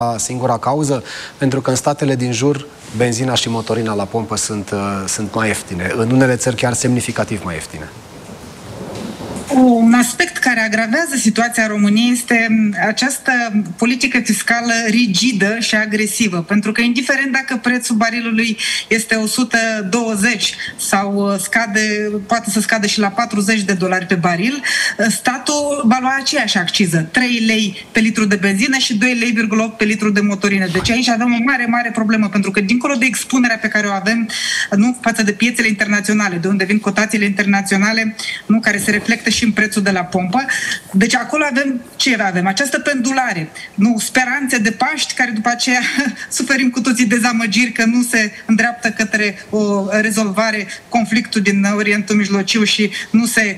singura cauză? Pentru că în statele din jur benzina și motorina la pompă sunt mai ieftine. În unele țări chiar semnificativ mai ieftine. Un aspect care agravează situația României este această politică fiscală rigidă și agresivă. Pentru că indiferent dacă prețul barilului este 120 sau poate să scadă și la $40 pe baril, statul va lua aceeași acciză. 3 lei pe litru de benzină și 2,8 lei pe litru de motorină. Deci aici avem o mare, mare problemă, pentru că dincolo de expunerea pe care o avem față de piețele internaționale, de unde vin cotațiile internaționale, care se reflectă și în prețul de la pompă. Deci acolo avem această pendulare. Speranțe de Paști, care după aceea suferim cu toții dezamăgiri că nu se îndreaptă către o rezolvare conflictul din Orientul Mijlociu și nu se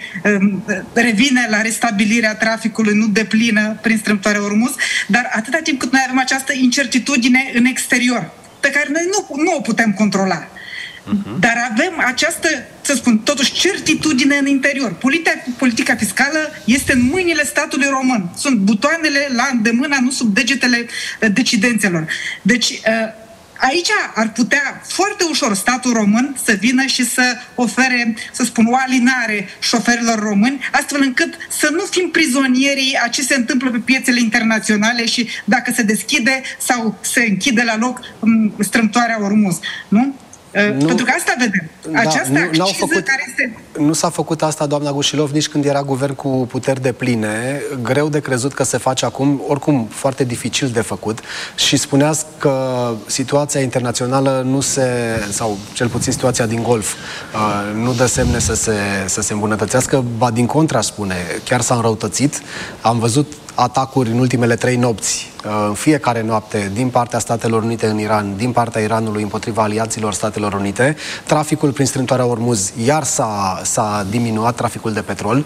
revine la restabilirea traficului nu deplină prin strâmtoarea Ormuz, dar atâta timp cât noi avem această incertitudine în exterior, pe care noi nu o putem controla. Dar avem această, totuși, certitudine în interior. Politica fiscală este în mâinile statului român. Sunt butoanele la îndemâna, nu sub degetele decidențelor. Deci, aici ar putea foarte ușor statul român să vină și să ofere, o alinare șoferilor români, astfel încât să nu fim prizonierii a ce se întâmplă pe piețele internaționale și dacă se deschide sau se închide la loc strâmtoarea Ormuz. Nu? Pentru că asta vedem. Această acciză care este... Nu s-a făcut asta, doamna Gușilov, nici când era guvern cu puteri depline. Greu de crezut că se face acum, oricum foarte dificil de făcut. Și spuneați că situația internațională sau cel puțin situația din Golf, nu dă semne să se îmbunătățească, ba din contra, spune, chiar s-a înrăutățit. Am văzut atacuri în ultimele 3 nopți, în fiecare noapte, din partea Statelor Unite în Iran, din partea Iranului împotriva aliaților Statelor Unite. Traficul prin strâmtoarea Ormuz iar s-a diminuat, traficul de petrol.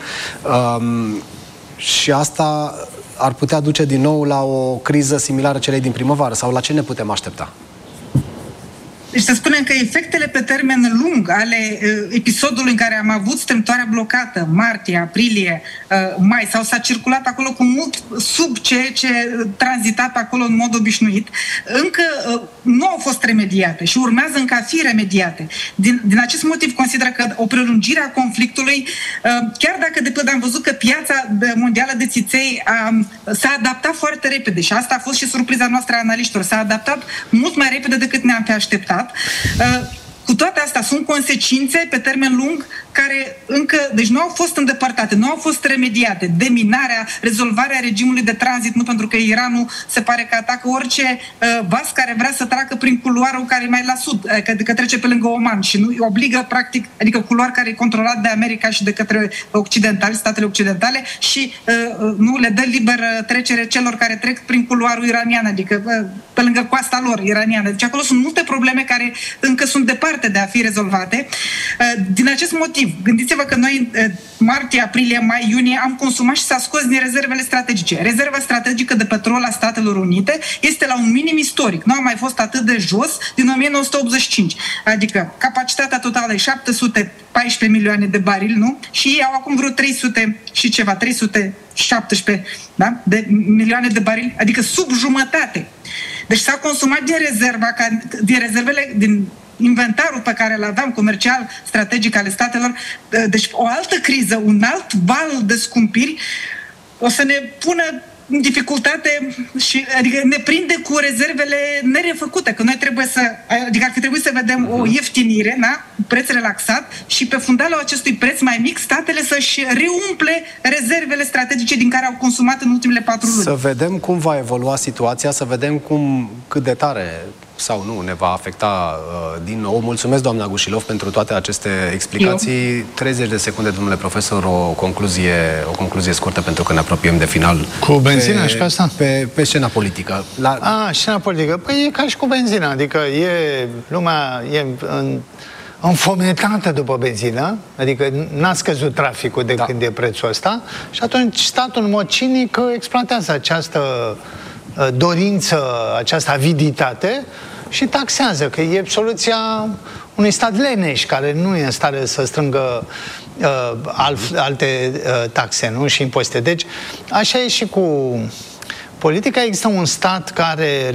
Și asta ar putea duce din nou la o criză similară celei din primăvară. Sau la ce ne putem aștepta? Deci să spunem că efectele pe termen lung ale episodului în care am avut strâmtoarea blocată, martie, aprilie, mai, sau s-a circulat acolo cu mult sub ceea ce tranzita pe acolo în mod obișnuit, încă nu au fost remediate și urmează încă a fi remediate. Din acest motiv consider că o prelungire a conflictului, chiar dacă de pildă am văzut că piața mondială de țiței s-a adaptat foarte repede și asta a fost și surpriza noastră a analiștilor, s-a adaptat mult mai repede decât ne-am fi așteptat. Cu toate astea sunt consecințe pe termen lung care încă, deci nu au fost îndepărtate, nu au fost remediate. Deminarea, rezolvarea regimului de tranzit, nu, pentru că Iranul se pare că atacă orice vas care vrea să treacă prin culoarul care e mai la sud, că trece pe lângă Oman și nu obligă, practic, adică culoar care e controlat de America și de către occidentali, statele occidentale și nu le dă liberă trecere celor care trec prin culoarul iranian, adică pe lângă coasta lor iraniană. Deci acolo sunt multe probleme care încă sunt departe de a fi rezolvate. Din acest motiv, gândiți-vă că noi martie, aprilie, mai, iunie am consumat și s-a scos din rezervele strategice. Rezerva strategică de petrol a Statelor Unite este la un minim istoric. Nu a mai fost atât de jos din 1985. Adică capacitatea totală e 714 milioane de barili, nu? Și ei au acum vreo 300 și ceva, 317, da? De milioane de barili, adică sub jumătate. Deci s-a consumat din rezervele, din inventarul pe care îl aveam comercial, strategic ale statelor. Deci o altă criză, un alt val de scumpiri o să ne pună în dificultate și adică ne prinde cu rezervele nerefăcute, că noi trebuie adică ar fi trebuit să vedem o ieftinire, da? Preț relaxat și pe fundalul acestui preț mai mic, statele să-și reumple rezervele strategice din care au consumat în ultimele 4 luni. Să vedem cum va evolua situația, să vedem cât de tare sau nu ne va afecta din nou. Mulțumesc, doamna Gușilov, pentru toate aceste explicații. 30 de secunde, domnule profesor, o concluzie scurtă, pentru că ne apropiem de final. Cu benzina și pe asta? Pe scena politică. Scena politică. Păi e ca și cu benzina, adică lumea e înfometată după benzină, adică n-a scăzut traficul de când e prețul ăsta și atunci statul în mod cinic exploatează această dorință, această aviditate și taxează, că e soluția unui stat leneș care nu e în stare să strângă alte taxe, nu? Și impozite. Deci, așa e și cu politica. Există un stat care